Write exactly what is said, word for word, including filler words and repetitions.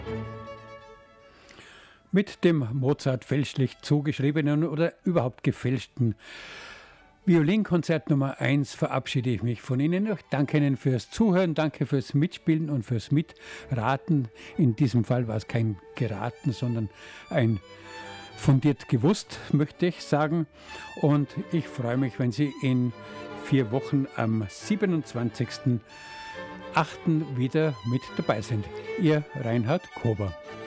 Mit dem Mozart fälschlich zugeschriebenen oder überhaupt gefälschten Violinkonzert Nummer eins verabschiede ich mich von Ihnen. Ich danke Ihnen fürs Zuhören, danke fürs Mitspielen und fürs Mitraten. In diesem Fall war es kein Geraten, sondern ein fundiert gewusst, möchte ich sagen. Und ich freue mich, wenn Sie in vier Wochen am siebenundzwanzigsten achten wieder mit dabei sind. Ihr Reinhard Kober.